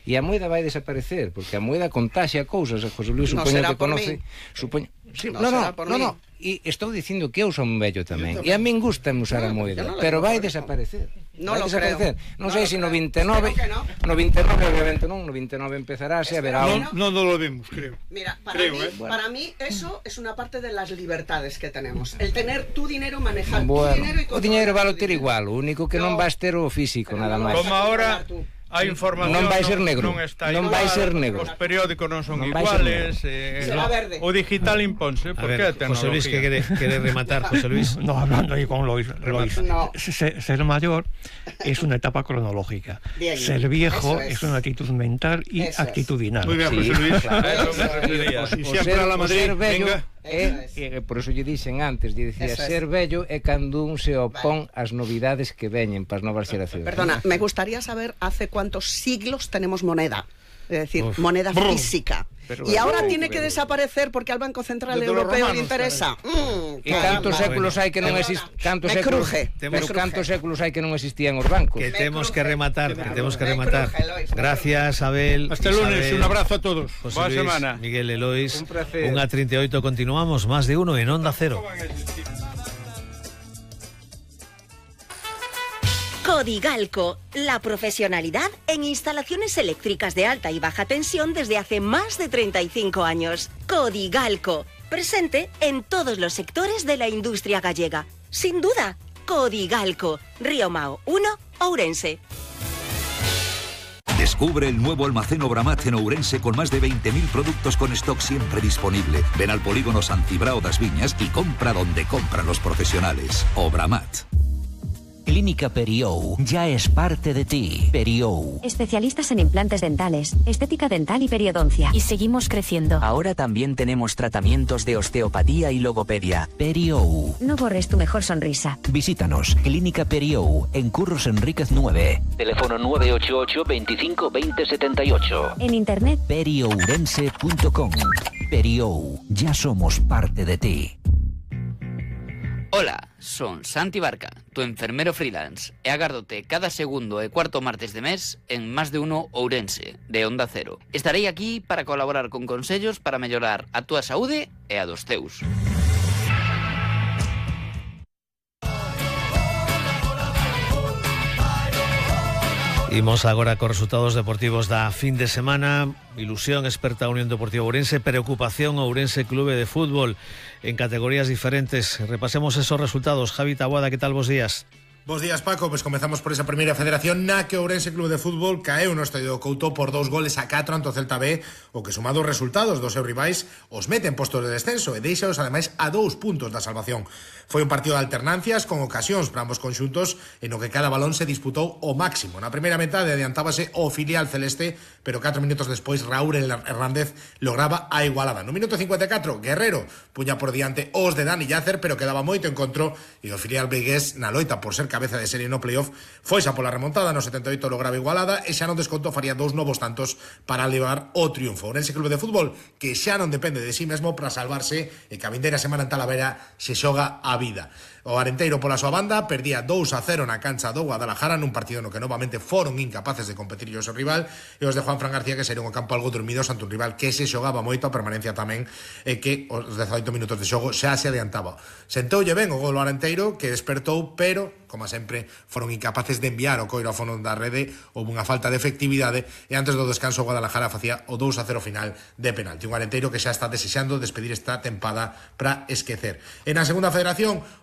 E a moeda vai desaparecer, porque a moeda contaxia cousas, e José Luis supoño que conoce... Sí, no, e estou dicindo que eu son vello tamén, e a min gusta usar a moeda, pero vai desaparecer. Non lo creo. Non sei se no 29, no 29 obviamente non, no 29 empezarase a ver algo. No lo vemos, creo. Mira, para mí eso es una parte de las libertades que tenemos. El tener tu dinero, manejar tu dinero y o diñeiro vai ter igual, o único que non vas ter o físico, nada máis. Como ahora a información non vai ser negro, non vai ser negro. Os periódicos non son iguales, o digital imponse, porque a tecnología. José Luis, que quere rematar, José Luis. No, hablando ahí con Lois. Ser mayor es una etapa cronológica. Ser viejo es una actitud mental y actitudinal. Muy bien, José Luis. Eso me refería. Y siempre a la Madrid, venga. Por eso lle dixen antes, lle dicía, ser vello é cando un se opón ás novidades que veñen para as novas xeracións. Perdona, me gustaría saber hace cuántos siglos tenemos moneda. Es decir, moneda física. Y ahora tiene que desaparecer porque al Banco Central Europeo le interesa. E cantos séculos hai que non existen? Me cruje. Pero cantos séculos hai que non existían os bancos? Que temos que rematar, Gracias, Abel. Hasta el lunes, un abrazo a todos. Boa semana. Miguel e Lois. 1:38 continuamos, más de uno en Onda Cero. Codigalco, la profesionalidad en instalaciones eléctricas de alta y baja tensión desde hace más de 35 años. Codigalco, presente en todos los sectores de la industria gallega. Sin duda, Codigalco, Río Mao 1, Ourense. Descubre el nuevo almacén Obramat en Ourense con más de 20.000 productos con stock siempre disponible. Ven al polígono Sant Cibrao das Viñas y compra donde compran los profesionales. Obramat. Clínica Periou ya es parte de ti. Periou. Especialistas en implantes dentales, estética dental y periodoncia. Y seguimos creciendo. Ahora también tenemos tratamientos de osteopatía y logopedia. Periou. No borres tu mejor sonrisa. Visítanos. Clínica Periou en Curros Enríquez 9. Teléfono 988 25 20 78. En internet periourense.com. Periou. Ya somos parte de ti. Hola, son Santi Barca, tu enfermero freelance, e agárdote cada segundo e cuarto martes de mes en Más de Uno Ourense, de Onda Cero. Estarei aquí para colaborar con consellos para mellorar a túa saúde e a dos teus. Imos agora cos resultados deportivos da fin de semana. Ilusión experta a Unión Deportiva Ourense, preocupación Ourense Clube de Fútbol en categorías diferentes. Repasemos esos resultados. Javi Taboada, ¿qué tal? Bos días. Bos días, Paco. Pues comezamos por esa primeira federación na que Ourense Clube de Fútbol caeu no estadio do Couto por 2-4 ante o Celta B, o que sumado os resultados dos seus rivais os mete en postos de descenso e deixaos ademais a 2 puntos da salvación. Foi un partido de alternancias con ocasións para ambos conxuntos en o que cada balón se disputou o máximo. Na primeira metade adiantábase o filial celeste, pero 4 minutos despois Raúl Hernández lograba a igualada. No minuto 54, Guerrero puña por diante os de Dani Yacer, pero quedaba moito encontro e o filial vigués na loita por ser cabeza de serie no playoff foi xa pola remontada. No 78 lograba igualada e xa non desconto faría 2 novos tantos para levar o triunfo. Ourense Clube de Fútbol que xa non depende de sí mesmo para salvarse e que a vindeira semana en Talavera se xoga a vida. O Arenteiro pola súa banda perdía 2-0 na cancha do Guadalajara nun partido no que novamente foron incapaces de competir o seu rival, e os de Juanfran García que saíron ao campo algo dormidos ante un rival que se xogaba moito a permanencia tamén e que os 18 minutos de xogo xa se adiantaba. Sentoulle ben o gol ao Arenteiro, que despertou, pero como sempre foron incapaces de enviar o coiro ao fondo da rede. Houve unha falta de efectividade e antes do descanso o Guadalajara facía o 2-0 final de penalti. Un Arenteiro que xa está desexando despedir esta tempada para esquecer. En a segunda federación,